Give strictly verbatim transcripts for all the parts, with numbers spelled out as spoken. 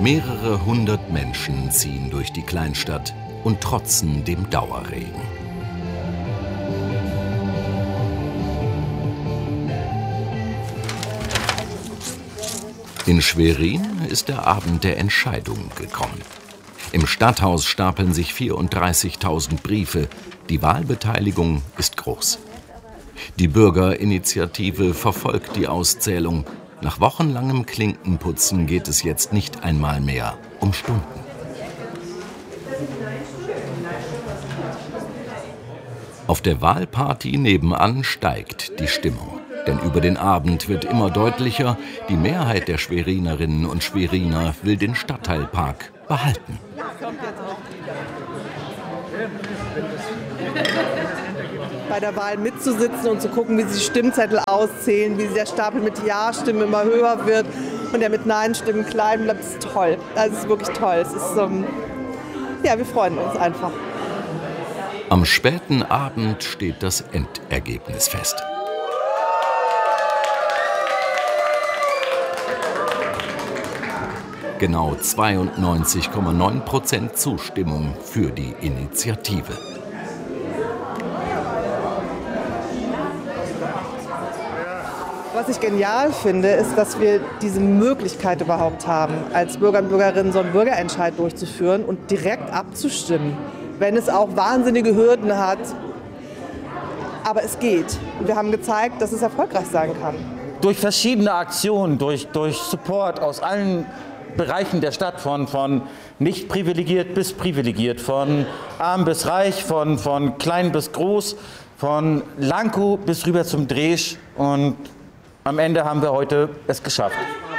Mehrere hundert Menschen ziehen durch die Kleinstadt und trotzen dem Dauerregen. In Schwerin ist der Abend der Entscheidung gekommen. Im Stadthaus stapeln sich vierunddreißigtausend Briefe. Die Wahlbeteiligung ist groß. Die Bürgerinitiative verfolgt die Auszählung. Nach wochenlangem Klinkenputzen geht es jetzt nicht einmal mehr um Stunden. Auf der Wahlparty nebenan steigt die Stimmung. Denn über den Abend wird immer deutlicher, die Mehrheit der Schwerinerinnen und Schweriner will den Stadtteilpark behalten. Bei der Wahl mitzusitzen und zu gucken, wie sie Stimmzettel auszählen, wie der Stapel mit Ja-Stimmen immer höher wird und der mit Nein-Stimmen klein bleibt, ist toll. Also es ist wirklich toll. Es ist, ähm, ja, wir freuen uns einfach. Am späten Abend steht das Endergebnis fest. Genau zweiundneunzig Komma neun Prozent Zustimmung für die Initiative. Was ich genial finde, ist, dass wir diese Möglichkeit überhaupt haben, als Bürger und Bürgerinnen so einen Bürgerentscheid durchzuführen und direkt abzustimmen, wenn es auch wahnsinnige Hürden hat. Aber es geht. Und wir haben gezeigt, dass es erfolgreich sein kann. Durch verschiedene Aktionen, durch, durch Support aus allen Bereichen der Stadt, von, von nicht privilegiert bis privilegiert, von arm bis reich, von, von klein bis groß, von Lankow bis rüber zum Dresch, und am Ende haben wir heute es geschafft.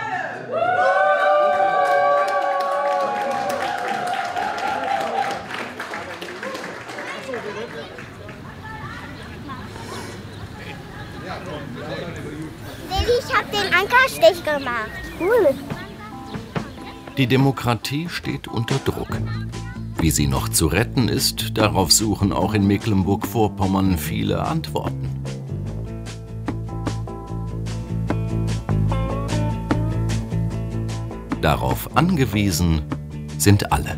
Ich habe den Ankerstich gemacht. Cool. Die Demokratie steht unter Druck. Wie sie noch zu retten ist, darauf suchen auch in Mecklenburg-Vorpommern viele Antworten. Darauf angewiesen sind alle.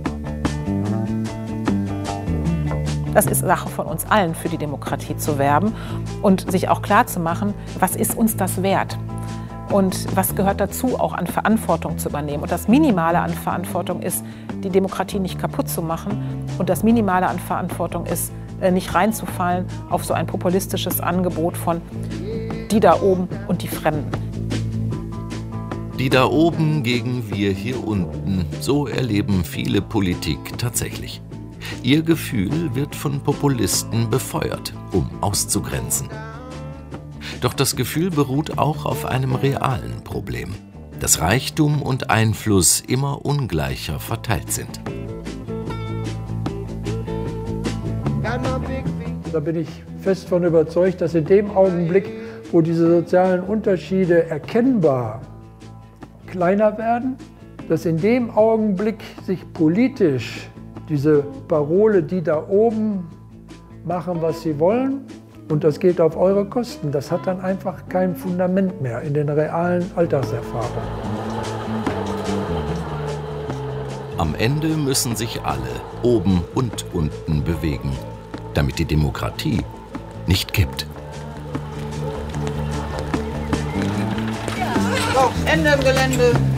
Das ist Sache von uns allen, für die Demokratie zu werben und sich auch klarzumachen, was ist uns das wert? Und was gehört dazu, auch an Verantwortung zu übernehmen. Und das Minimale an Verantwortung ist, die Demokratie nicht kaputt zu machen. Und das Minimale an Verantwortung ist, nicht reinzufallen auf so ein populistisches Angebot von die da oben und die Fremden. Die da oben gegen wir hier unten, so erleben viele Politik tatsächlich. Ihr Gefühl wird von Populisten befeuert, um auszugrenzen. Doch das Gefühl beruht auch auf einem realen Problem, dass Reichtum und Einfluss immer ungleicher verteilt sind. Da bin ich fest von überzeugt, dass in dem Augenblick, wo diese sozialen Unterschiede erkennbar kleiner werden, dass in dem Augenblick sich politisch diese Parole, die da oben machen, was sie wollen, und das geht auf eure Kosten, das hat dann einfach kein Fundament mehr in den realen Alltagserfahrungen. Am Ende müssen sich alle, oben und unten, bewegen, damit die Demokratie nicht kippt. So, Ende im Gelände.